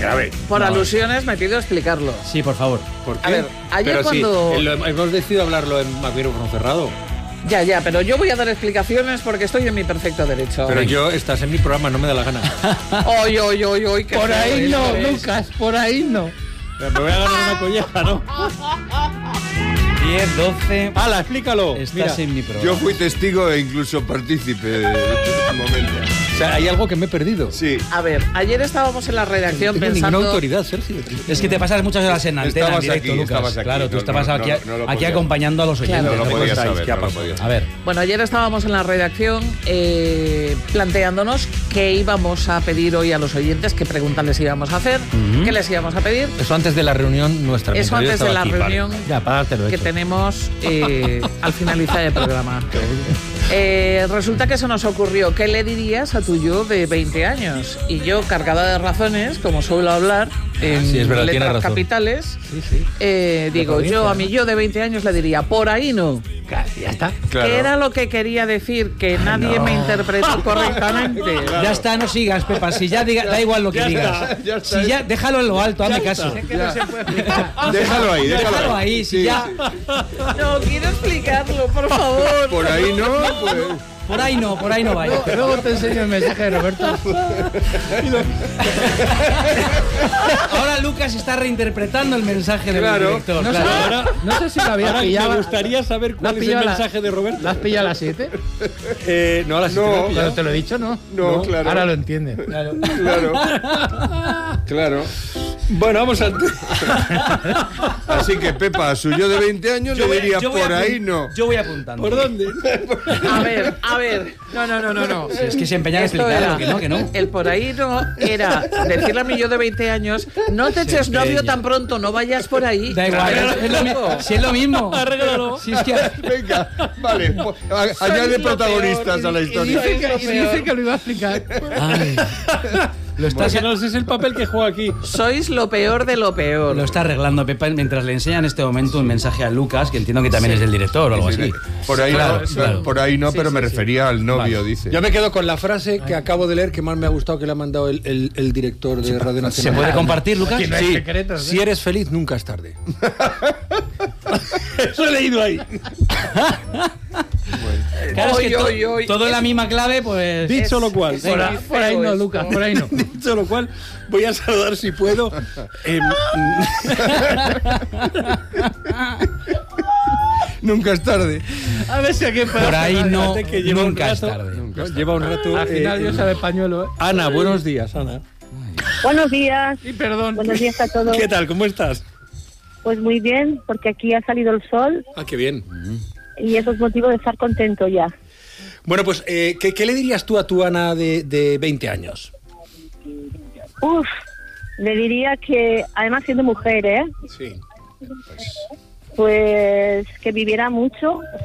grave. Por alusiones me pido explicarlo. Sí, por favor. ¿Por qué? A ver, ayer cuando... hemos decidido hablarlo en micrófono cerrado. Ya, pero yo voy a dar explicaciones porque estoy en mi perfecto derecho. Pero estás en mi programa, no me da la gana. Oy, qué por ahí no, eres. Lucas, por ahí no. Me voy a ganar una colleja, ¿no? 10, 12... ¡Hala, explícalo! Estás en mi programa. Yo fui testigo e incluso partícipe de este momento. O sea, hay algo que me he perdido. Sí. A ver, ayer estábamos en la redacción No tengo pensando... ninguna autoridad, Sergio. Es que te pasas muchas horas en antena, en Estabas directo, aquí, Lucas. estabas aquí. Claro, tú No, estabas no, aquí, no lo aquí podía. acompañando a los oyentes. Claro. No lo podía saber, ¿Qué ha no lo pasado? podía A ver, Bueno, ayer estábamos en la redacción planteándonos qué íbamos a pedir hoy a los oyentes, qué preguntas les íbamos a hacer, qué les íbamos a pedir. Eso antes de la reunión nuestra. Eso mientras yo antes de estaba la aquí, reunión vale. Ya, pártelo que hecho. tenemos al finalizar el programa. Resulta que se nos ocurrió, ¿qué le dirías a tu yo de 20 años? Y yo, cargada de razones, como suelo hablar en Sí, es verdad, tiene letras razón. capitales, Sí. digo, provincia, yo a mi yo de 20 años le diría, por ahí no. Ya está. Claro. ¿Qué era lo que quería decir? Que nadie me interpretó correctamente. ya está, no sigas, Pepa. Si ya da igual lo que Ya digas. está, ya está. Si ya, déjalo en lo alto, hazme caso. Sé que no se puede explicar. Déjalo ahí, Déjalo ahí, si Sí, ya... sí. No, quiero explicarlo, por favor. Por ahí no, pues... Por ahí no vaya. Luego te enseño el mensaje de Roberto. Ahora Lucas está reinterpretando el mensaje del Claro. director. No, claro. Ahora, no sé si lo había ahora pillado. me gustaría saber ¿La cuál has es el pillado mensaje de Roberto. ¿La has pillado a las 7? No, a las siete No. me he Cuando pillado. te lo he dicho, ¿no? No, claro. Ahora lo entiendes. Claro. Bueno, vamos al... Así que Pepa, a su yo de 20 años le diría, yo voy por apun- ahí no. Yo voy apuntando. ¿Por dónde? A ver. No. Si es que se empeñan en Esto explicarlo, era, que no. El por ahí no era decirle a mi yo de 20 años, no te eches novio empeña. tan pronto, no vayas por ahí. Da igual, Pero, es lo mismo. Si es lo mismo. Arréglalo. Si es que... Venga, vale. Añade lo protagonistas peor, a la y historia. Dice que lo iba a explicar. Ay, lo estás... Que no ese es el papel que juega aquí. sois lo peor de lo peor. Lo está arreglando Pepa mientras le enseña en este momento un mensaje a Lucas, que entiendo que también es del director o algo así. Por ahí Claro, no, claro. por ahí no, Sí, pero sí, me sí. refería al novio, dice. Yo me quedo con la frase que acabo de leer que más me ha gustado que le ha mandado el director de Radio ¿Se Nacional. puede compartir, Lucas? Aquí no hay Sí, secretos, ¿eh? si eres feliz, nunca es tarde. Eso he leído ahí. Claro, es que Oy. todo en la misma clave, pues... Dicho lo cual, Por ahí no, Lucas, por ahí no. dicho lo cual, voy a saludar si puedo. Nunca es tarde. A ver si aquí Por ahí no, Fíjate que lleva un nunca es rato- tarde. ¿no? Lleva un rato. Al final Dios sabe pañuelo, ¿eh? Ana, buenos días, Ana. Buenos días, Y perdón. buenos días a todos. ¿Qué tal? ¿Cómo estás? Pues muy bien, porque aquí ha salido el sol Ah, qué bien. y eso es motivo de estar contento ya. Bueno, pues, ¿qué le dirías tú a tu Ana de 20 años? Uf, le diría que, además siendo mujer, Sí. pues que viviera mucho,